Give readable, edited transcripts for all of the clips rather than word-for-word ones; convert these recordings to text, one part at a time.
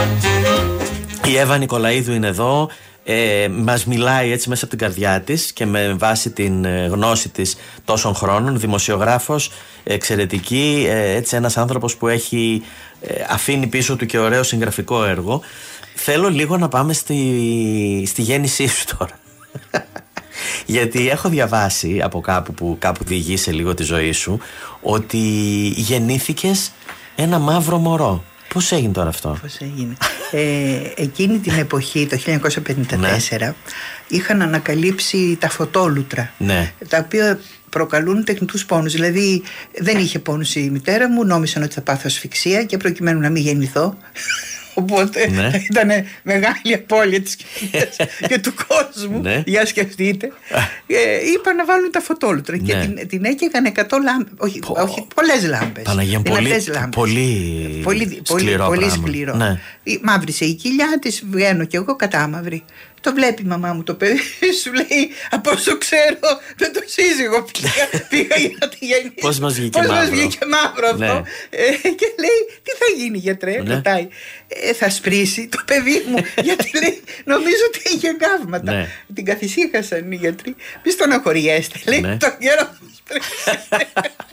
Η Εύα Νικολαίδου είναι εδώ. Μας μιλάει έτσι μέσα από την καρδιά της και με βάση την γνώση της τόσων χρόνων. Δημοσιογράφος, εξαιρετική, έτσι ένας άνθρωπος που έχει αφήνει πίσω του και ωραίο συγγραφικό έργο. Θέλω λίγο να πάμε στη γέννησή σου τώρα. Γιατί έχω διαβάσει από κάπου που κάπου διηγείσαι λίγο τη ζωή σου ότι γεννήθηκες ένα μαύρο μωρό. Πώς έγινε τώρα αυτό? Πώς έγινε? Εκείνη την εποχή, το 1954, είχαν ανακαλύψει τα φωτόλουτρα, τα οποία προκαλούν τεχνητούς πόνους. Δηλαδή δεν είχε πόνους η μητέρα μου, νόμισαν ότι θα πάθω ασφυξία και προκειμένου να μην γεννηθώ, οπότε ήταν μεγάλη απώλεια της κοινωνίας και του κόσμου, για σκεφτείτε, είπαν να βάλουν τα φωτόλουτρα και την έκαιγαν 100 λάμπες, όχι πολλές λάμπες, Παναγία, πολύ σκληρό. Μαύρισε η κοιλιά της, βγαίνω κι εγώ κατάμαυρη. Το βλέπει η μαμά μου το παιδί, σου λέει, από όσο ξέρω δεν το σύζυγο πήγα για τη γεννή. Πώς μας βγήκε μαύρο αυτό? Και λέει, τι θα γίνει γιατρέ? Ρωτάει, θα σπρίσει το παιδί μου, γιατί λέει, νομίζω ότι είχε γκάβματα. Την καθησύχασαν οι γιατροί. Μη στενοχωριέστε, λέει, τον καιρό θα σπρίσει.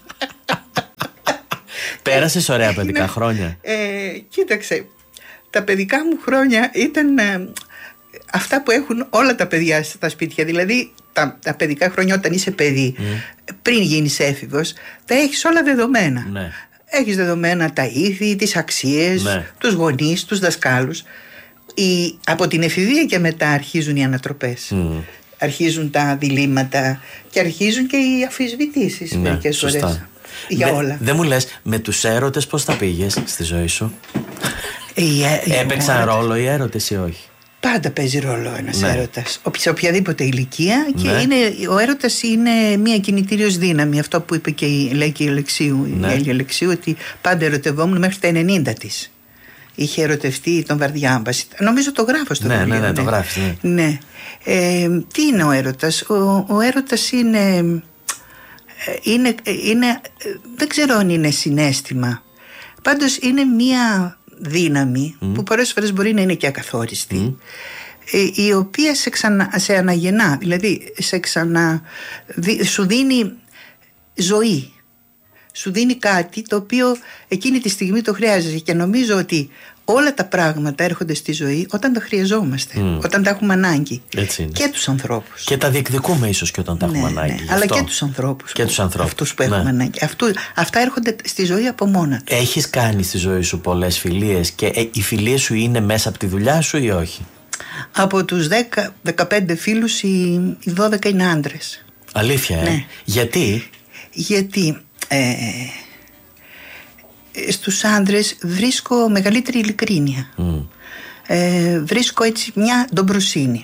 Πέρασες ωραία παιδικά χρόνια? Κοίταξε, τα παιδικά μου χρόνια ήταν αυτά που έχουν όλα τα παιδιά στα σπίτια. Δηλαδή τα παιδικά χρόνια όταν είσαι παιδί, πριν γίνεις έφηβος, τα έχεις όλα δεδομένα. Έχεις δεδομένα τα ήθη, τις αξίες, τους γονείς, τους δασκάλους. Από την εφηβεία και μετά αρχίζουν οι ανατροπές. Αρχίζουν τα διλήμματα και αρχίζουν και οι αμφισβητήσεις μερικές φορές. Για όλα. Δεν μου λες, με τους έρωτες πώς τα πήγες στη ζωή σου? Έπαιξαν ρόλο οι έρωτες ή όχι? Πάντα παίζει ρόλο ένας έρωτας, σε οποιαδήποτε ηλικία, και ο έρωτας είναι μια κινητήριος δύναμη. Αυτό που είπε και λέει και η Έλλη Αλεξίου, ότι πάντα ερωτευόμουν μέχρι τα 90 της. Είχε ερωτευτεί τον Βαρδιάμπαση. Νομίζω το γράφω στο βιβλίο. Ναι, το γράφεις. Τι είναι ο έρωτας? Ο έρωτας είναι, δεν ξέρω αν είναι συναίσθημα. Πάντως είναι μια δύναμη που πολλές φορές μπορεί να είναι και ακαθόριστη, η οποία σε αναγεννά, δηλαδή σου δίνει ζωή, σου δίνει κάτι το οποίο εκείνη τη στιγμή το χρειάζεσαι. Και νομίζω ότι όλα τα πράγματα έρχονται στη ζωή όταν τα χρειαζόμαστε, όταν τα έχουμε ανάγκη. Και τους ανθρώπους. Και τα διεκδικούμε ίσως και όταν τα έχουμε ανάγκη. Αλλά και τους ανθρώπους. Αυτούς που έχουμε ανάγκη. Αυτά έρχονται στη ζωή από μόνα τους. Έχεις κάνει στη ζωή σου πολλές φιλίες και οι φιλίες σου είναι μέσα από τη δουλειά σου ή όχι? Από τους 10-15 φίλους οι 12 είναι άντρες. Αλήθεια? Γιατί? Γιατί στους άντρες βρίσκω μεγαλύτερη ειλικρίνεια, βρίσκω έτσι μια ντομπροσύνη,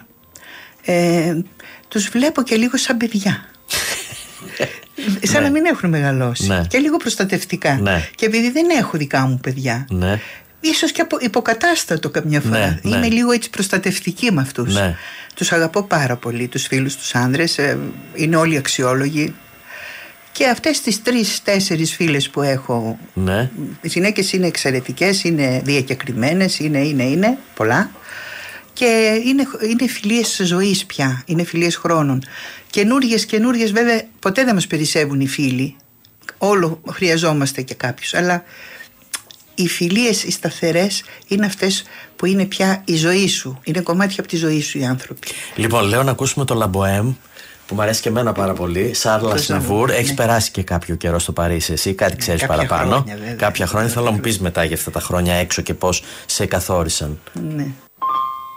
τους βλέπω και λίγο σαν παιδιά. Σαν να μην έχουν μεγαλώσει, και λίγο προστατευτικά. Και επειδή δεν έχω δικά μου παιδιά, ίσως και υποκατάστατο καμιά φορά, είμαι λίγο έτσι προστατευτική με αυτούς. Τους αγαπώ πάρα πολύ τους φίλους τους άντρες, είναι όλοι αξιόλογοι. Και αυτές τις 3-4 φίλες που έχω, οι γυναίκες είναι εξαιρετικές, είναι διακεκριμένες, είναι πολλά. Και είναι φιλίες ζωής πια, είναι φιλίες χρόνων. Καινούριες βέβαια, ποτέ δεν μας περισσεύουν οι φίλοι. Όλο χρειαζόμαστε και κάποιους, αλλά οι φιλίες, οι σταθερές, είναι αυτές που είναι πια η ζωή σου. Είναι κομμάτια από τη ζωή σου οι άνθρωποι. Λοιπόν, λέω να ακούσουμε το Λαμποέμ, που μου αρέσει και εμένα πάρα πολύ. Σάρλ Ασναβούρ. Έχεις περάσει και κάποιο καιρό στο Παρίσι, εσύ κάτι ξέρεις παραπάνω? Χρόνια, κάποια χρόνια. Θέλω να μου πεις μετά για αυτά τα χρόνια έξω και πώς σε καθόρισαν. Ναι.